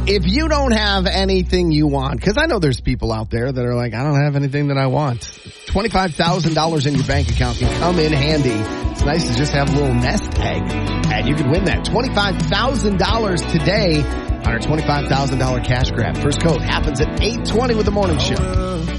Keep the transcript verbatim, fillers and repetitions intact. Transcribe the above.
If you don't have anything you want, because I know there's people out there that are like, I don't have anything that I want. twenty-five thousand dollars in your bank account can come in handy. It's nice to just have a little nest egg. And you can win that twenty-five thousand dollars today on our twenty-five thousand dollars cash grab. First code happens at eight twenty with the morning show.